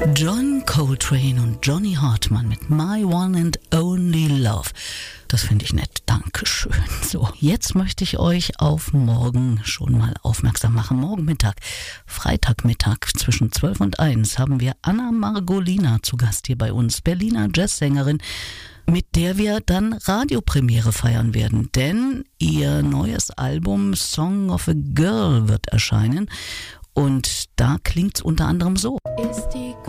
John Coltrane und Johnny Hartman mit My One and Only Love. Das finde ich nett. Dankeschön. So, jetzt möchte ich euch auf morgen schon mal aufmerksam machen. Morgen Mittag, Freitagmittag zwischen 12 und 1 haben wir Anna Margolina zu Gast hier bei uns, Berliner Jazzsängerin, mit der wir dann Radiopremiere feiern werden. Denn ihr neues Album Song of a Girl wird erscheinen und da klingt's unter anderem so.